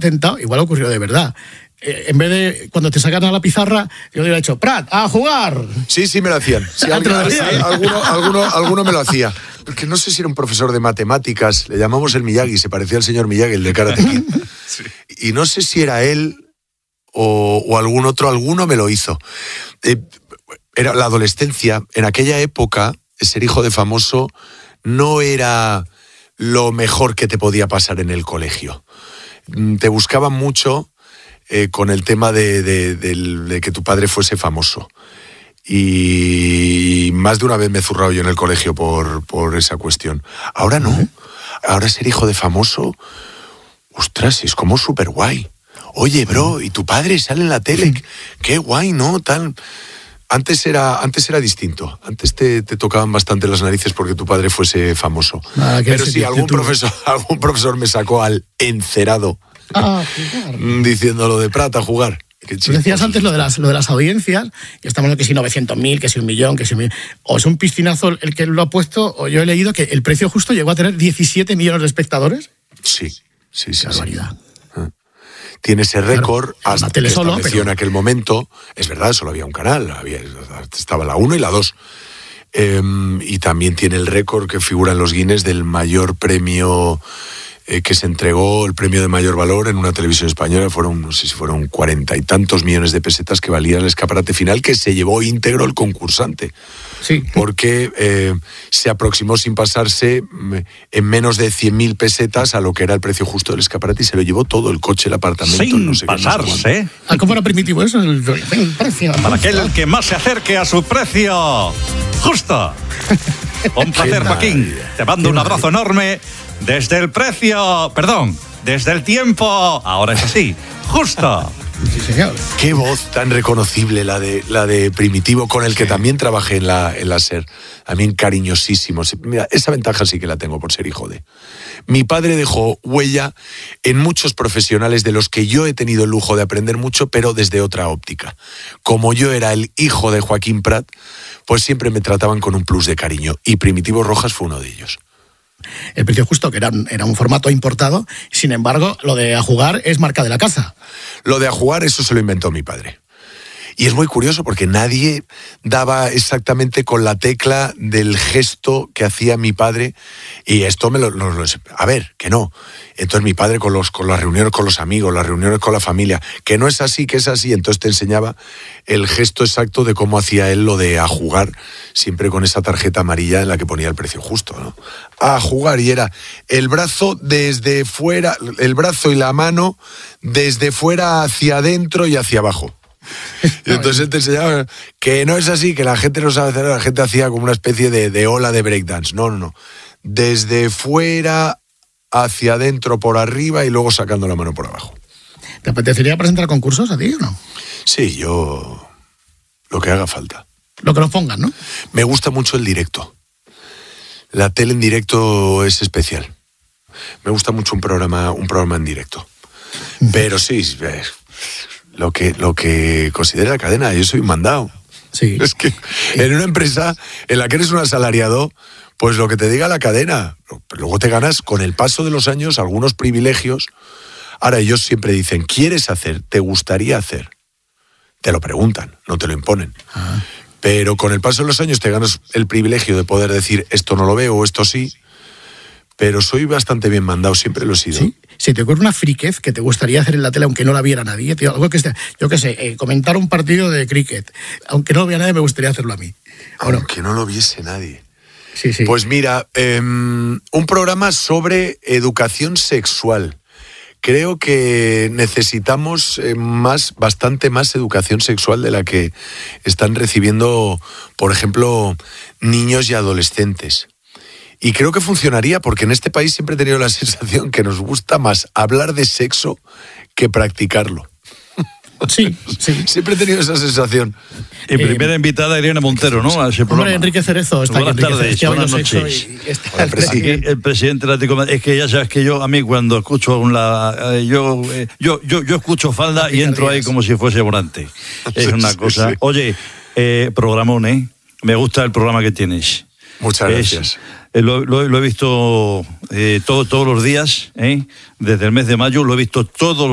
tentado, igual ocurrió de verdad. En vez de, cuando te sacan a la pizarra, yo le hubiera dicho, Prat, a jugar. Sí, me lo hacían. Sí, alguno me lo hacía. Porque no sé si era un profesor de matemáticas, le llamamos el Miyagi, se parecía al señor Miyagi, el de Karate Kid. Sí. Y no sé si era él o algún otro, alguno me lo hizo. Era la adolescencia. En aquella época, ser hijo de famoso no era lo mejor que te podía pasar en el colegio. Te buscaban mucho con el tema de que tu padre fuese famoso. Y más de una vez me he zurrado yo en el colegio por esa cuestión. Ahora no. Ahora ser hijo de famoso, ostras, es como súper guay. Oye, bro, y tu padre sale en la tele. Qué guay, ¿no? Tal. Antes era distinto. Antes te tocaban bastante las narices porque tu padre fuese famoso. Pero sí, algún profesor me sacó al encerado. Diciendo lo de Prat, a jugar. Tú decías antes lo de las audiencias, y estamos hablando que si 900.000, que si 1 millón, que si 1.000.000. O es un piscinazo el que lo ha puesto, o yo he leído que El Precio Justo llegó a tener 17 millones de espectadores. Sí. Qué barbaridad. Tiene ese récord, claro, hasta que estableció en aquel momento. Es verdad, solo había un canal, estaba la 1 y la 2. Y también tiene el récord que figura en los Guinness del mayor premio que se entregó, el premio de mayor valor en una televisión española. No sé si fueron 40 y tantos millones de pesetas que valía el escaparate final, que se llevó íntegro el concursante. Sí. Porque se aproximó sin pasarse en menos de 100.000 pesetas a lo que era el precio justo del escaparate, y se lo llevó todo, el coche, el apartamento. Sin no sé pasarse. ¿Cómo era primitivo eso? El precio. Para aquel que más se acerque a su precio justo. Un placer, Joaquín. Te mando un abrazo enorme desde el precio, desde el tiempo. Ahora es así, justo. Sí, señor. Qué voz tan reconocible la de Primitivo, con el que también trabajé en la SER. También cariñosísimo. Mira, esa ventaja sí que la tengo por ser hijo de. Mi padre dejó huella en muchos profesionales de los que yo he tenido el lujo de aprender mucho, pero desde otra óptica. Como yo era el hijo de Joaquín Prat, pues siempre me trataban con un plus de cariño, y Primitivo Rojas fue uno de ellos. El Precio Justo, que era un formato importado, sin embargo, lo de A Jugar es marca de la casa. Lo de A Jugar, eso se lo inventó mi padre. Y es muy curioso porque nadie daba exactamente con la tecla del gesto que hacía mi padre, y esto a ver, que no. Entonces mi padre con las reuniones con los amigos, las reuniones con la familia, que no es así, que es así, entonces te enseñaba el gesto exacto de cómo hacía él lo de A Jugar, siempre con esa tarjeta amarilla en la que ponía el precio justo, ¿no? A jugar, y era el brazo desde fuera, el brazo y la mano desde fuera hacia adentro y hacia abajo. Y entonces te enseñaba que no es así, que la gente no sabe hacer, la gente hacía como una especie de ola de breakdance. No. Desde fuera hacia adentro por arriba y luego sacando la mano por abajo. ¿Te apetecería presentar concursos a ti o no? Sí, yo lo que haga falta. Lo que nos pongan, ¿no? Me gusta mucho el directo. La tele en directo es especial. Me gusta mucho un programa en directo. Pero sí, lo que considere la cadena, yo soy un mandado. Sí. Es que en una empresa en la que eres un asalariado, pues lo que te diga la cadena. Luego te ganas con el paso de los años algunos privilegios. Ahora ellos siempre dicen, ¿quieres hacer? ¿Te gustaría hacer? Te lo preguntan, no te lo imponen. Pero con el paso de los años te ganas el privilegio de poder decir, esto no lo veo o esto sí. Pero soy bastante bien mandado, siempre lo he sido. ¿Sí? Si te ocurre una friquez que te gustaría hacer en la tele aunque no la viera nadie, tío, algo que esté, yo qué sé, comentar un partido de cricket, aunque no lo viera nadie, me gustaría hacerlo a mí. Aunque no lo viese nadie. Sí. Pues mira, un programa sobre educación sexual. Creo que necesitamos bastante más educación sexual de la que están recibiendo, por ejemplo, niños y adolescentes. Y creo que funcionaría, porque en este país siempre he tenido la sensación que nos gusta más hablar de sexo que practicarlo. Sí. Siempre he tenido esa sensación. Y primera invitada, Irene Montero, ¿no? A ese programa. Hombre, Enrique Cerezo está buenas aquí. Tardes, buenas noches. Aquí el presidente de la Atlético. Es que ya sabes que a mí cuando escucho yo escucho falda y entro ahí como si fuese volante. Es una cosa. Sí. Oye, programón, ¿eh? Me gusta el programa que tienes. Muchas gracias. Lo he visto todos los días, desde el mes de mayo, lo he visto todos los